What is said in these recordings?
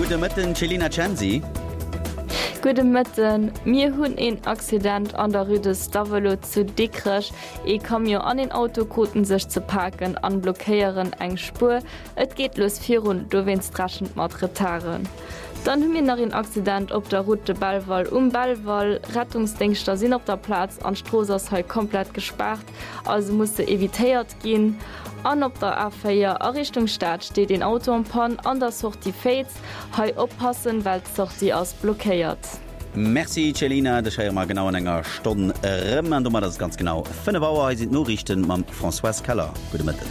Gute Mitten, Celina Chanzi. Gute Mitten, mir hunn ein Accident an der Rue Stavelo zu Dickrech. Ich kam jo an den Autokoten sich zu parken, an blockieren eng Spur. Et geht los 4 Runden, du wennst raschend mat Retaren. Dann haben wir noch ein Accident auf der Route Ballwall Ballwall. Rettungsdienste sind auf der Platz, an Strohs halt komplett gesperrt, also musste evitiert gehen. An op der A4 a Richtung Stadt steht den Auto am Pan, an der Sortie Fates, hei oppassen, weil die Sortie aus blockiert. Merci Celina, das ist ja mal genau in einer Stunde und du das ganz genau. 5 Uhr sind Nachrichten mit François Keller. Gute Mittag.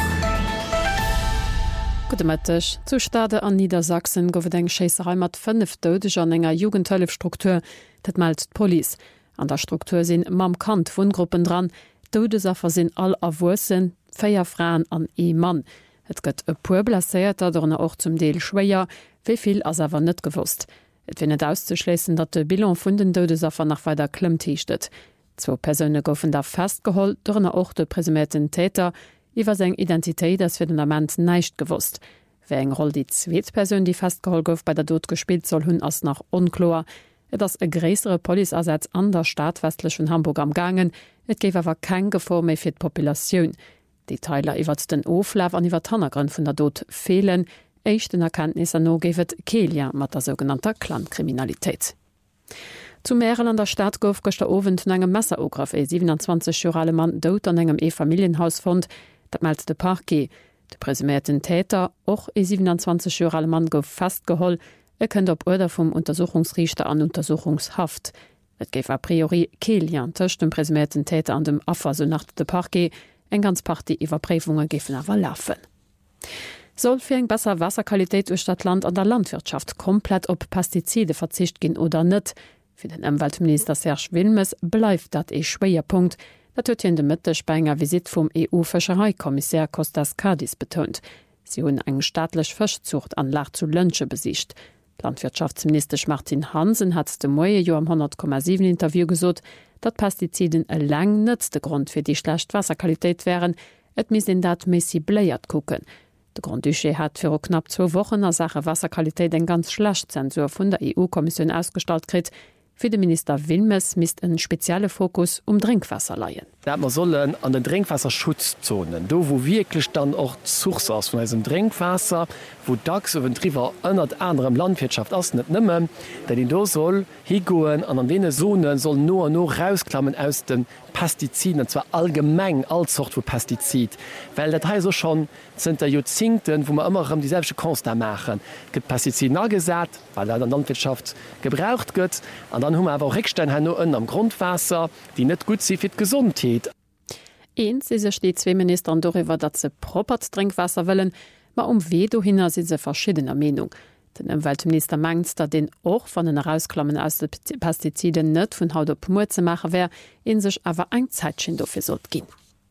Gute Mittag. Zu Stade an Niedersachsen gouf eng Scheisserei mat 5 Todeger an enger Jugendhilfstruktur, dat meldet Police. An der Struktur sind mam Kant Wohngruppen dran, Todesopfer sind all awussen, 4 Frauen an e Mann. Et gëtt e puer blesséiert, oder auch zum Deel schwéier, wieviel as awer net gewusst. Et wird net auszuschließen, dat de Bilan vun den Todesopfer nach weiter klemmtichtet. 2 Personen goufen da festgeholt, dornner auch de presumierten Täter, iwwer seg Identitéit ass fir den Amment neicht gewusst. Wé eng roll die Zweetperson, die festgeholt gouf bei der Dod gespielt soll hunn ass nach onklor. Et ass e gréisere Polizeeinsatz an der Staat westlechen Hamburg am gangen, et géif awer kein Gefor méi fir d'Populationun. Die Teiler iwwer den Oflaf an iwwer Tannergrund vun der Dod fehlen, éichten Erkenntnisse no géwet Kelia mat der sogenannter Clankriminalitéit. Zu Mären an der Stadt gouf goster Ofent engem Messerograf 27-jurale Mann dot an engem Familienhaus fand, dat meldt de Parquet. De presumierten Täter, och 27-jurale Mann gouf festgeholl, kënnt op Order vum Untersuchungsrichter an Untersuchungshaft. Et géif a priori Kelia tëcht dem presumierten Täter an dem Affer so nach de Parquet, eng ganz Party Iwerpräfunge giffen awer laffen. Soll fir eng besser Wasserqualitéit u Stadtland an der Landwirtschaft komplett op Pestizide verzicht ginn oder net? Für den Umweltminister Serge Wilmes bleibt dat e schwéier Punkt, dat huet in de Mëttech bei enger Visit vum EU-Fischereikommissär Kostas Kadis betont. Sie hunn eng staatlech Fischzucht an Lach zu Lënsche besicht. Landwirtschaftsminister Martin Hansen hat de Moie Jo am 100,7 Interview gesot, dat Pestiziden e lang net de Grund fir die schlecht Wasserqualitéit wären, et mis in dat messi bléiert kucken. De Grand Duché hat fir knapp 2 Wochen a Sache Wasserqualitéit eng ganz schlecht Zensur vun der EU-Kommission ausgestalt krit. Für den Minister Wilmes misst ein spezieller Fokus Trinkwasser leiien. Ja, wir sollen an den Trinkwasserschutzzonen, da wo wirklich dann auch Source aus von diesem Trinkwasser, wo DAX über den Triver unter anderem Landwirtschaft aus nicht nehmen, denn in da soll hingehen und an den Zonen soll nur rausklammen aus den Pestiziden, und zwar allgemein als Sort von Pestizid. Weil das heißt so schon, sind da Jahrzehnten, wo wir immer dieselbe Kunst machen. Es gibt Pestizide angesagt, weil in der Landwirtschaft gebraucht wird, und dann haben wir aber auch Rückstände nur am Grundwasser, die nicht gut sind für die Gesundheit. Eins ist es die 2 Minister darüber, dass sie proper Trinkwasser wollen, aber weh dahin sind sie verschiedener Meinung. Den Umweltminister meint, dass den auch von den Herausklammen aus den Pestiziden nicht von Haut auf Mut zu machen wäre, in sich aber ein Zeitchen dafür sollte gehen.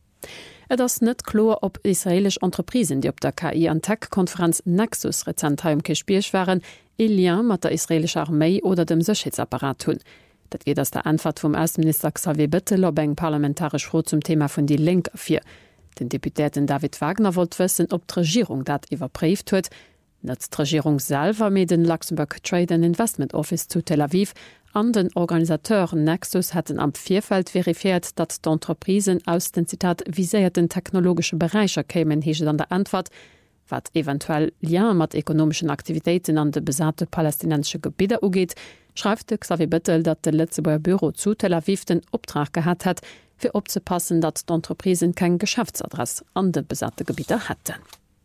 Es ist nicht klar, ob israelische Entreprisen, die auf der KI- und Tech-Konferenz Nexus rezent im Gespräch waren, ein Lien mit der israelischen Armee oder dem Sicherheitsapparat tun. Das geht aus der Antwort vom Außenminister Xavier Bettel ob eng parlamentarisch Frau zum Thema von die Link 4. Den Deputäten David Wagner wollte wissen, ob die Regierung das überprüft hat. Nicht die Regierung selber mit den Luxembourg Trade and Investment Office zu Tel Aviv an den Organisateur Nexus hatten am Vierfeld verifiziert, dass die Entreprisen aus den Zitat visierten technologischen Bereichen kämen, hieß dann der Antwort, was eventuell Lien mit ökonomischen Aktivitäten an den besatzten palästinensischen Gebieten angeht, schreibt Xavier Bettel, dass das Lützeburger Büro zu Tel Aviv den Auftrag gehabt hat, für aufzupassen, dass die Entreprisen keine Geschäftsadresse an den besatzten Gebieten hatten.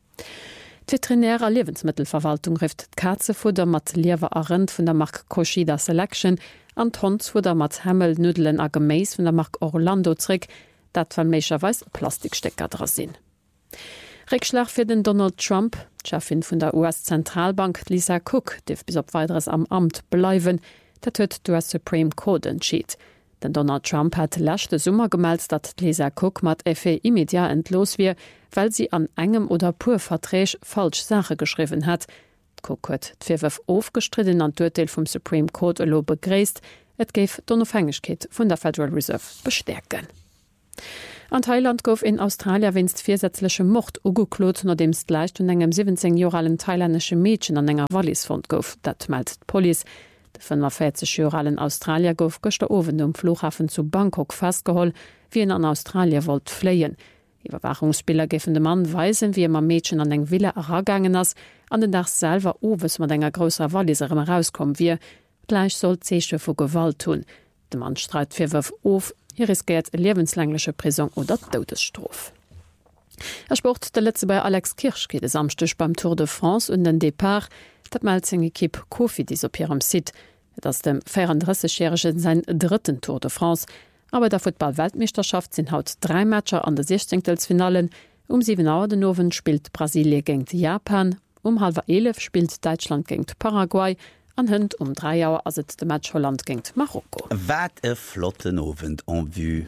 Die veterinäre Lebensmittelverwaltung rift Katzefutter mit Leberarend von der Marke Koshida Selection an Hundsfutter mit Hemmelnuddeln a Gemäß von der Marke Orlando zurück, dat von möglicherweise Plastikstecker dran sind. Rückschlag für den Donald Trump, Chefin von der US-Zentralbank Lisa Cook, darf bis auf weiteres am Amt bleiben, das hat der Supreme Court entschieden. Denn Donald Trump hat letzte Sommer gemeldet, dass Lisa Cook mit FE immediat entlos wird, weil sie an engem oder pur Vertrag falsch Sache geschrieben hat. Cook hat die Vorwürfe aufgestritten und das Urteil vom Supreme Court begrüßt. Es gave die Unabhängigkeit von der Federal Reserve bestärken. An Thailand gouf in Australia winst viersätzliche Mord ugelot no demst leicht und engem 17-joralen thailändische Mädchen an enger Wallisfond gouf, dat meldt Poli. De 45-joralen Australier gouf gochte Owen Flughafen zu Bangkok festgeholl, wie en an Australier wollt fleien. Überwachungsbilder geffen de Mann weisen, wie ma Mädchen an eng Wille ergangen ass, an den Dach selber owes mat enger grosser Walliserem herauskom wie, gleich soll Zeche vu Gewalt tun. De Mann streit firwurf of, hier riskiert lebenslängliche Prison oder Todesstrof. Sport der letzte bei Alex Kirsch geht es samstech beim Tour de France und den Depart, dat Malzing Kipp Kofi dis op ihrem Sit, dats dem 34-jährigen sein dritten Tour de France. Aber der Football-Weltmeisterschaft sind haut 3 Matcher an der 16. Um 7 Uhr den Owen spielt Brasilien gegen Japan, um 10:30 spielt Deutschland gegen Paraguay, an Hund um 3 Uhr as de Match Holland gegen Marokko. Wat e flotten Owen en vue.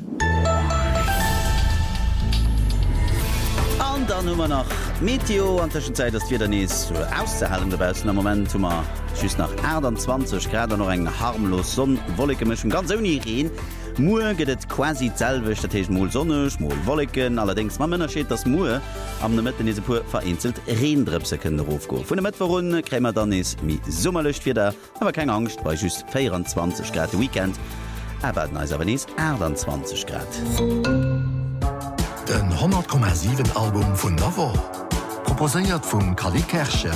An dann nummer nach Meteo anschen Zeit, dat wir dann is auszuhalen derbausen am Moment schüss nach 20 Grad noch eng harmlos Sonnenwolleke mischen ganz uni reen. Mue gedet quasi selwech, dat moul sonnech, moul Wolleken, allerdings ma Mënner scheet das Mue am de Mitten ise pu vereinzelt Reendrepse kënnen Rofgo. Vun de Metwerun krämer dann is mi Summerlecht wieder, aber keine Angst bei just 24 Grad Weekend. Aber awer nees 20 Grad. Den 100,7 Album vun Navo proposéiert vum Kali Kersche.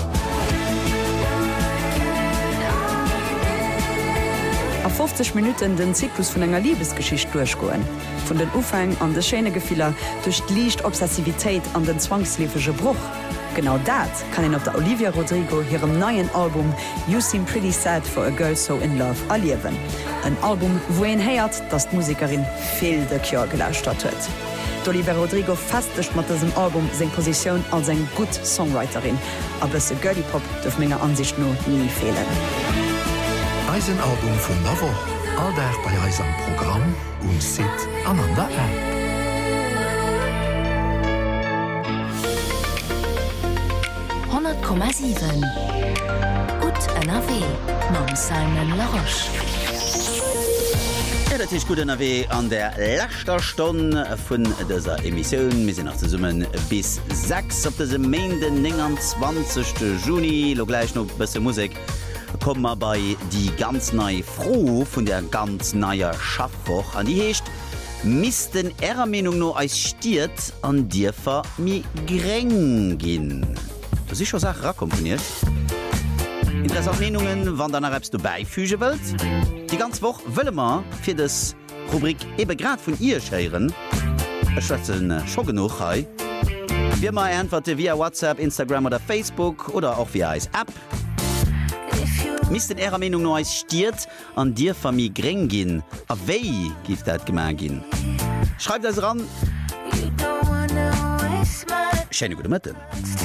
A 50 Minuten den Zyklus vun enger Liebesgeschicht durchgoen. Von den Ufang an de Schene Gefehler durch d'Liicht Obsessivitéit an den zwangslevege Bruch. Genau dat kann en op der Olivia Rodrigo hirem neuen Album You Seem Pretty Sad for a Girl So in Love alliewen. Ein Album, wo en heiert, dat d' Musikerin veel de Kjör gelauscht huet. Olivia Rodrigo festcht mat diesem Album seg Position als eng gut Songwriterin, aber se Girly Pop dürf ménger Ansicht no nie fehlen. Eisenalbum vun Navo, all der bei Eisem Programm und Sit an der App. Gut NRW Mam Simon Laroche. Ja, dat ist gut NRW an der letzter Stunde vun dieser Emission. Wir sind nach zu summen bis 6 op diesem Montag, den 20. Juni. Lo gleich noch ein bisschen Musik. Kommen wir bei die ganz neue Froh von der ganz neue Schaffwoch an die hecht. Missten Ärer Meinung noch als stiert an dir ver Migrän gehen. Das ist schon Sache rakomponiert. Interessante Meinungen, wann dann errebst du beifügen willst. Die ganze Woche wollen wir für das Rubrik eben gerade von ihr scheren. Ich schwätze schon genug. Hey. Wir mal antworten via WhatsApp, Instagram oder Facebook oder auch via als App. Missten Ärer Meinung noch als stiert an dir ver Migrän gehen. A wei gibt das gemein gehen. Schreibt das ran. Schöne gute Mitte.